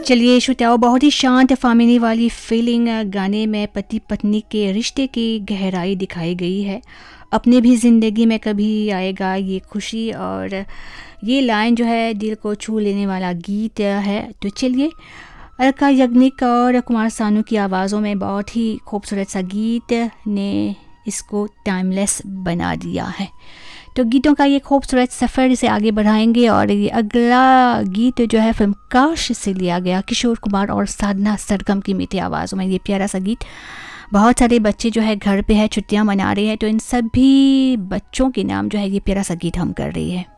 चलिए श्रोताओं, बहुत ही शांत फामिनी वाली फीलिंग गाने में पति पत्नी के रिश्ते की गहराई दिखाई गई है। अपने भी ज़िंदगी में कभी आएगा ये खुशी, और ये लाइन जो है दिल को छू लेने वाला गीत है। तो चलिए, अलका याग्निक और कुमार सानू की आवाज़ों में बहुत ही खूबसूरत सा गीत ने इसको टाइमलेस बना दिया है। तो गीतों का ये खूबसूरत सफ़र इसे आगे बढ़ाएंगे, और ये अगला गीत जो है फिल्म काश से लिया गया, किशोर कुमार और साधना सरगम की मीठी आवाज़ों में ये प्यारा सा गीत। बहुत सारे बच्चे जो है घर पे है, छुट्टियां मना रहे हैं, तो इन सभी बच्चों के नाम जो है ये प्यारा सा गीत हम कर रही है।